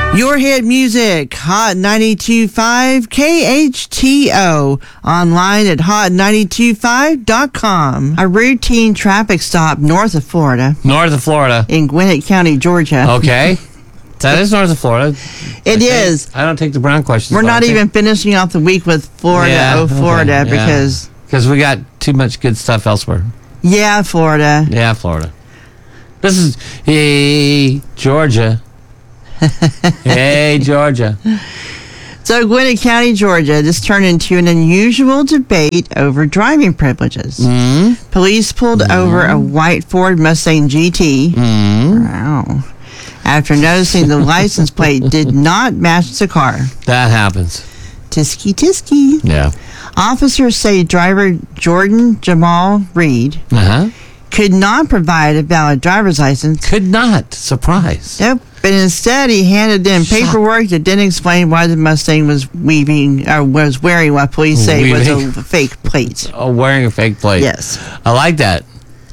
Your hit music, Hot 92.5 KHTO. Online at hot925.com. A routine traffic stop north of Florida. North of Florida. In Gwinnett County, Georgia. Okay. That is north of Florida. It is. I don't take the Brown questions. We're not even finishing off the week with Florida. Florida, because we got too much good stuff elsewhere. Yeah, Florida. Yeah, Florida. This is, hey, Georgia. Hey, Georgia. So, Gwinnett County, Georgia, this turned into an unusual debate over driving privileges. Police pulled over a white Ford Mustang GT. Wow. After noticing the license plate did not match the car. That happens. Tisky, tisky. Yeah. Officers say driver Jordan Jamal Reed could not provide a valid driver's license. Could not. Surprise. Nope. But instead, he handed in paperwork that didn't explain why the Mustang was wearing what police say was a fake plate. Oh, wearing a fake plate. Yes. I like that.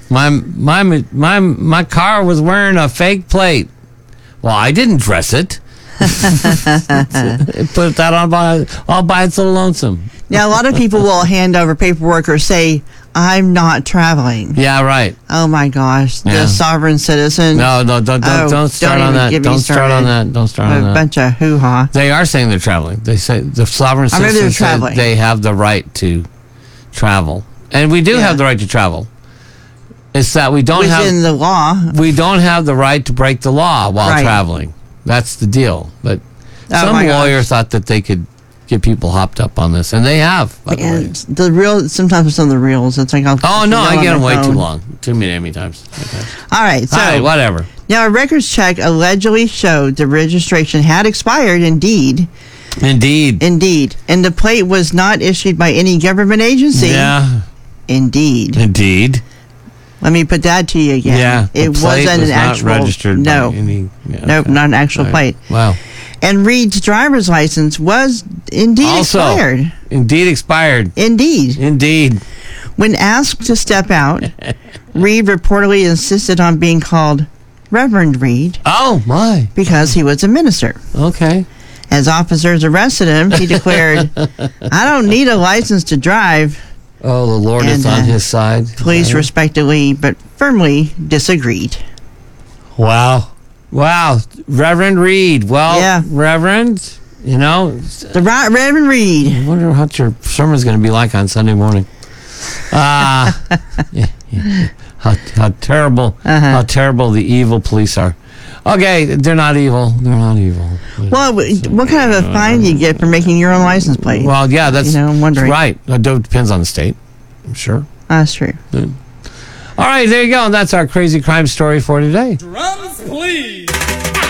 My car was wearing a fake plate. Well, I didn't dress it. Put that on all by its little lonesome. Now, a lot of people will hand over paperwork or say, I'm not traveling. Yeah, right. Oh, my gosh. Yeah. The sovereign citizen. No, don't start on that. Don't start on that. Don't start on that. A bunch of hoo-ha. They are saying they're traveling. They say the sovereign citizen said they have the right to travel. And we do have the right to travel. It's that we don't have... Within the law. We don't have the right to break the law while traveling. That's the deal. But some lawyer thought that they could get people hopped up on this, and they have. By the real, sometimes some of the reels, it's like I get them way too long, too many times. All right, so whatever. Now a records check allegedly showed the registration had expired. Indeed, and the plate was not issued by any government agency. Yeah, indeed. Let me put that to you again. Yeah, it wasn't an actual registered. No, not an actual plate. Wow. And Reed's driver's license was indeed expired. Indeed expired. Indeed. When asked to step out, Reed reportedly insisted on being called Reverend Reed. Oh, my. Because he was a minister. Okay. As officers arrested him, he declared, I don't need a license to drive. Oh, the Lord is on his side. Police respectfully but firmly disagreed. Wow. Reverend Reed. Well, Reverend, the Reverend Reed. I wonder what your sermon's going to be like on Sunday morning. How terrible the evil police are. Okay, they're not evil. Well, what kind of a fine do you get for making your own license plate? Well, yeah, that's I'm wondering. Right. It depends on the state, I'm sure. That's true. All right, there you go. That's our crazy crime story for today. Drums, please.